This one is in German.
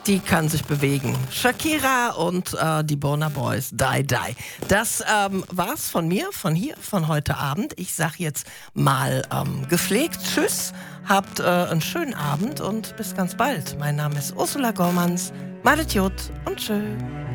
Die kann sich bewegen. Shakira und die Burna Boys, Die Die. Das war's von mir, von heute Abend. Ich sag jetzt mal gepflegt Tschüss, habt einen schönen Abend und bis ganz bald. Mein Name ist Ursula Gormans. Malet Jod und tschö.